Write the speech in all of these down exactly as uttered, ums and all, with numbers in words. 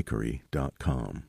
bakery dot com.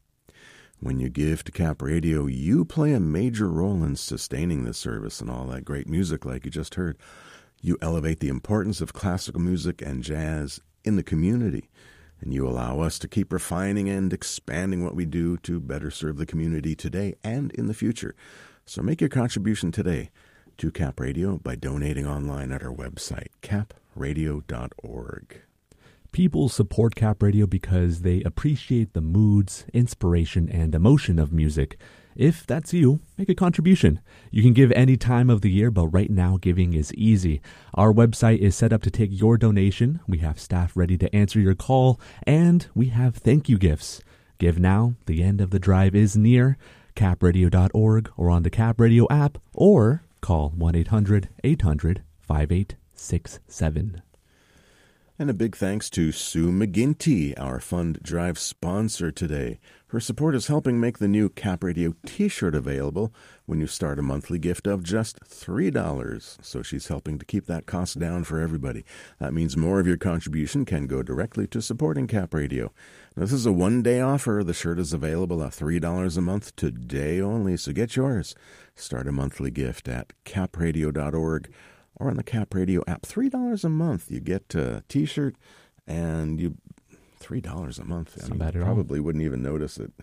When you give to Cap Radio, you play a major role in sustaining the service and all that great music like you just heard. You elevate the importance of classical music and jazz in the community, and you allow us to keep refining and expanding what we do to better serve the community today and in the future. So make your contribution today to Cap Radio by donating online at our website, cap radio dot org. People support Cap Radio because they appreciate the moods, inspiration, and emotion of music. If that's you, make a contribution. You can give any time of the year, but right now giving is easy. Our website is set up to take your donation. We have staff ready to answer your call, and we have thank you gifts. Give now. The end of the drive is near. cap radio dot org or on the Cap Radio app, or call one eight hundred eight hundred five eight six seven. And a big thanks to Sue McGinty, our Fund Drive sponsor today. Her support is helping make the new Cap Radio t-shirt available when you start a monthly gift of just three dollars. So she's helping to keep that cost down for everybody. That means more of your contribution can go directly to supporting Cap Radio. Now, this is a one-day offer. The shirt is available at three dollars a month today only, so get yours. Start a monthly gift at cap radio dot org. Or on the Cap Radio app. three dollars a month. You get a t-shirt and you three dollars a month. I mean, you probably wouldn't even notice it.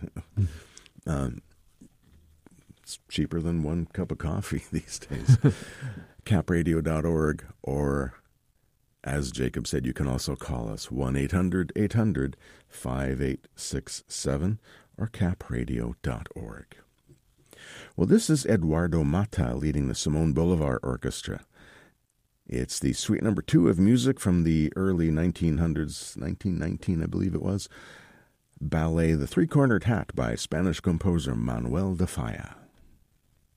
um, it's cheaper than one cup of coffee these days. cap radio dot org, or as Jacob said, you can also call us one eight hundred eight hundred five eight six seven or cap radio dot org. Well, this is Eduardo Mata leading the Simon Bolivar Orchestra. It's the suite number two of music from the early nineteen hundreds, nineteen nineteen, I believe it was, ballet The Three-Cornered Hat by Spanish composer Manuel de Falla.